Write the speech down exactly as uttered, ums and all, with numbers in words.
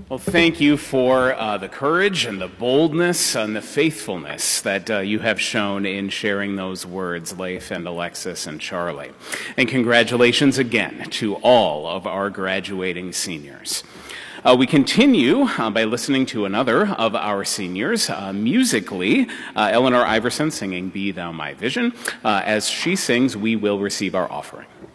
Well, thank you for uh, the courage and the boldness and the faithfulness that uh, you have shown in sharing those words, Leif and Alexis and Charlie. And congratulations again to all of our graduating seniors. Uh, we continue uh, by listening to another of our seniors, uh, musically, uh, Eleanor Iverson singing Be Thou My Vision. Uh, as she sings, we will receive our offering.